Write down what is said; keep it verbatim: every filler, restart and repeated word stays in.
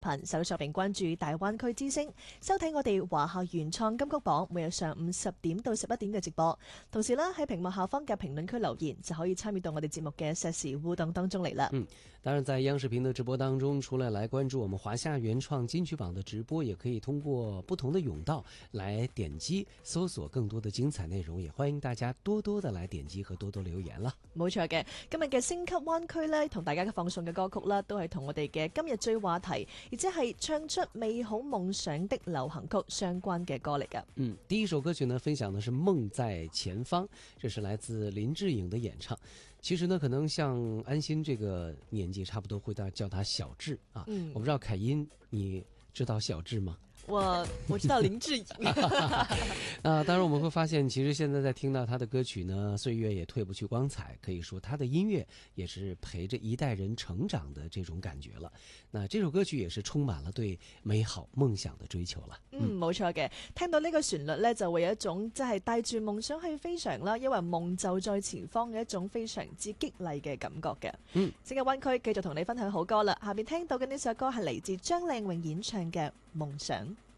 頻搜索並關注大灣區之聲，收睇我哋華夏原創金曲榜每日上午十點到十一點嘅直播。同時啦，喺屏幕下方嘅評論區留言就可以參與到我哋節目嘅實時互動當中嚟啦。 嗯，當然在央視頻的直播當中，除了來關注我們華夏原創金曲榜的直播，也可以通過不同的甬道來點擊搜索更多的精彩內容，也歡迎大家多多的來點擊和多多留言啦。 冇錯嘅，今日嘅星級灣區呢，同大家嘅放送嘅歌曲啦，都係同我哋嘅今日最話題，而且係唱出美好夢想的流行曲相關嘅歌嚟噶。 嗯，第一首歌曲呢，分享的是《夢在前方》，這是來自林志穎的演唱。其實呢，可能像安心這個年紀差不多，會大叫他小智啊。嗯，我不知道凱音，你知道小智嗎？ 我我知道林志穎啊，當然我們會發現，其實現在在聽到他的歌曲呢，歲月也褪不去光彩，可以說他的音樂也是陪着一代人成長的這種感覺了。那這首歌曲也是充滿了對美好夢想的追求了。 嗯，冇錯嘅，聽到呢個旋律呢，就會有一種即係帶住夢想去飛翔啦，因為夢就在前方嘅一種非常之激勵嘅感覺嘅。嗯，星嘅灣區繼續同你分享好歌啦，下邊聽到嘅呢首歌係嚟自張靚穎演唱嘅《夢想》。